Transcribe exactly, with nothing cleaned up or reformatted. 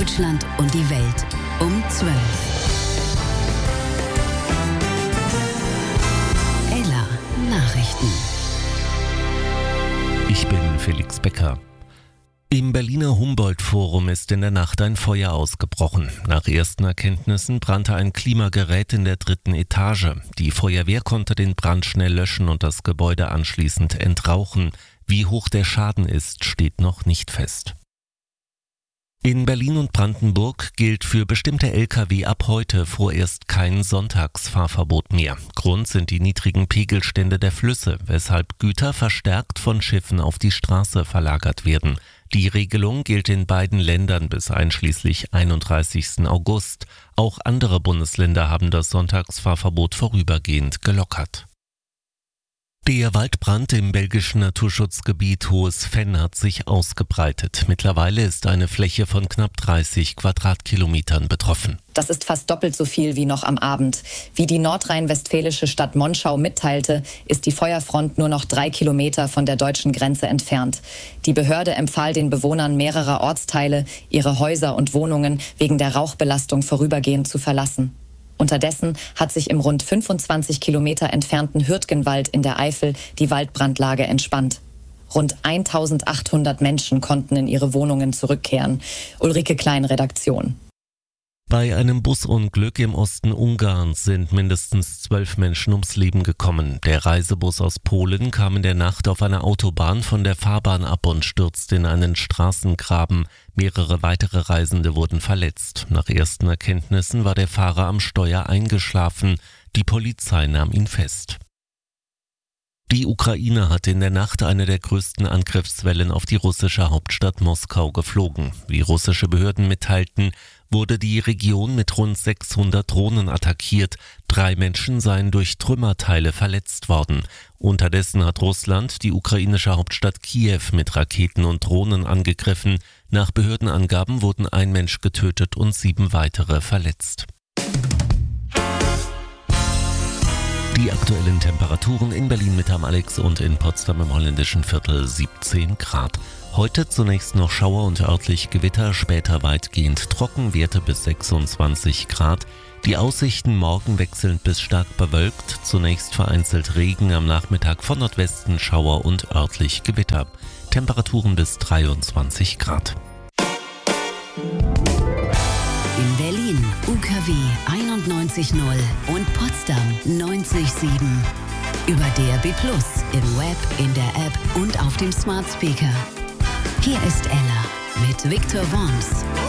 Deutschland und die Welt um zwölf. Ella Nachrichten. Ich bin Felix Becker. Im Berliner Humboldt-Forum ist in der Nacht ein Feuer ausgebrochen. Nach ersten Erkenntnissen brannte ein Klimagerät in der dritten Etage. Die Feuerwehr konnte den Brand schnell löschen und das Gebäude anschließend entrauchen. Wie hoch der Schaden ist, steht noch nicht fest. In Berlin und Brandenburg gilt für bestimmte L K W ab heute vorerst kein Sonntagsfahrverbot mehr. Grund sind die niedrigen Pegelstände der Flüsse, weshalb Güter verstärkt von Schiffen auf die Straße verlagert werden. Die Regelung gilt in beiden Ländern bis einschließlich einunddreißigsten August. Auch andere Bundesländer haben das Sonntagsfahrverbot vorübergehend gelockert. Der Waldbrand im belgischen Naturschutzgebiet Hohes Venn hat sich ausgebreitet. Mittlerweile ist eine Fläche von knapp dreißig Quadratkilometern betroffen. Das ist fast doppelt so viel wie noch am Abend. Wie die nordrhein-westfälische Stadt Monschau mitteilte, ist die Feuerfront nur noch drei Kilometer von der deutschen Grenze entfernt. Die Behörde empfahl den Bewohnern mehrerer Ortsteile, ihre Häuser und Wohnungen wegen der Rauchbelastung vorübergehend zu verlassen. Unterdessen hat sich im rund fünfundzwanzig Kilometer entfernten Hürtgenwald in der Eifel die Waldbrandlage entspannt. Rund eintausendachthundert Menschen konnten in ihre Wohnungen zurückkehren. Ulrike Klein, Redaktion. Bei einem Busunglück im Osten Ungarns sind mindestens zwölf Menschen ums Leben gekommen. Der Reisebus aus Polen kam in der Nacht auf einer Autobahn von der Fahrbahn ab und stürzte in einen Straßengraben. Mehrere weitere Reisende wurden verletzt. Nach ersten Erkenntnissen war der Fahrer am Steuer eingeschlafen. Die Polizei nahm ihn fest. Die Ukraine hat in der Nacht eine der größten Angriffswellen auf die russische Hauptstadt Moskau geflogen. Wie russische Behörden mitteilten, wurde die Region mit rund sechshundert Drohnen attackiert. Drei Menschen seien durch Trümmerteile verletzt worden. Unterdessen hat Russland die ukrainische Hauptstadt Kiew mit Raketen und Drohnen angegriffen. Nach Behördenangaben wurden ein Mensch getötet und sieben weitere verletzt. Die aktuellen Temperaturen in Berlin-Mitte am Alex und in Potsdam im holländischen Viertel siebzehn Grad. Heute zunächst noch Schauer und örtlich Gewitter, später weitgehend trocken, Werte bis sechsundzwanzig Grad. Die Aussichten morgen wechselnd bis stark bewölkt, zunächst vereinzelt Regen, am Nachmittag von Nordwesten Schauer und örtlich Gewitter. Temperaturen bis dreiundzwanzig Grad. In Berlin U K W einundneunzig null und Potsdam neunzig Komma sieben. Über D A B plus, im Web, in der App und auf dem Smart Speaker. Hier ist Ella mit Victor Worms.